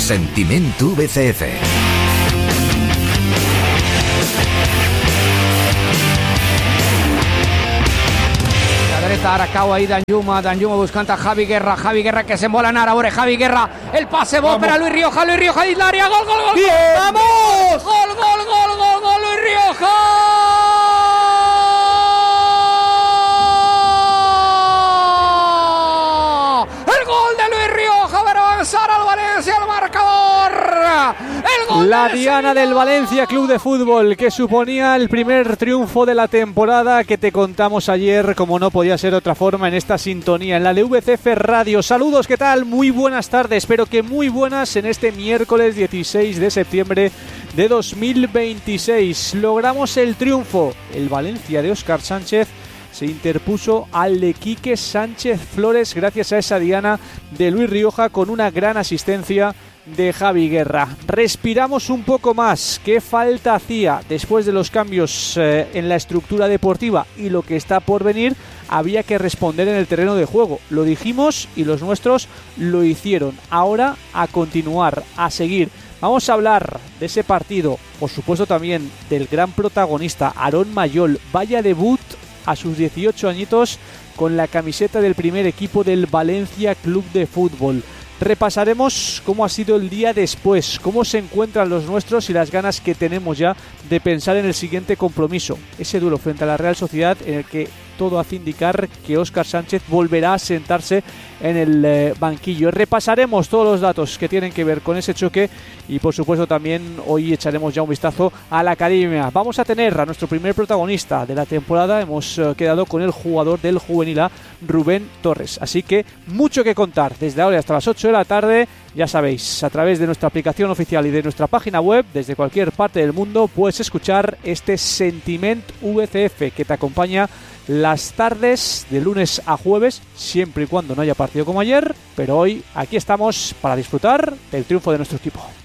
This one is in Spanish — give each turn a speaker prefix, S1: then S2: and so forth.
S1: Sentiment VCF.
S2: Ara cau ahí Danjuma buscant a Javi Guerra que se embola en ara, veure Javi Guerra, el pase bo per a Luis Rioja dins l'àrea, gol,
S3: ¡bien! ¡Vamos!
S2: Gol, Luis Rioja! El gol de Luis Rioja per avançar al València al marcador.
S3: La diana del Valencia Club de Fútbol, que suponía el primer triunfo de la temporada, que te contamos ayer, como no podía ser otra forma, en esta sintonía, en la de VCF Radio. Saludos, ¿qué tal? Muy buenas tardes, espero que muy buenas en este miércoles 16 de septiembre de 2026. Logramos el triunfo. El Valencia de Óscar Sánchez se interpuso al de Quique Sánchez Flores gracias a esa diana de Luis Rioja con una gran asistencia de Javi Guerra. Respiramos un poco más. ¿Qué falta hacía? Después de los cambios en la estructura deportiva y lo que está por venir, había que responder en el terreno de juego. Lo dijimos y los nuestros lo hicieron. Ahora a continuar, a seguir. Vamos a hablar de ese partido, por supuesto también del gran protagonista, Aarón Mayol. Vaya debut a sus 18 añitos con la camiseta del primer equipo del Valencia Club de Fútbol. Repasaremos cómo ha sido el día después, cómo se encuentran los nuestros y las ganas que tenemos ya de pensar en el siguiente compromiso, ese duelo frente a la Real Sociedad, en el que todo hace indicar que Óscar Sánchez volverá a sentarse en el banquillo. Repasaremos todos los datos que tienen que ver con ese choque y por supuesto también hoy echaremos ya un vistazo a la academia. Vamos a tener a nuestro primer protagonista de la temporada. Hemos quedado con el jugador del Juvenil A, Rubén Torres. Así que mucho que contar desde ahora hasta las 8 de la tarde. Ya sabéis, a través de nuestra aplicación oficial y de nuestra página web, desde cualquier parte del mundo, puedes escuchar este Sentiment VCF que te acompaña las tardes de lunes a jueves, siempre y cuando no haya partido como ayer, pero hoy aquí estamos para disfrutar del triunfo de nuestro equipo.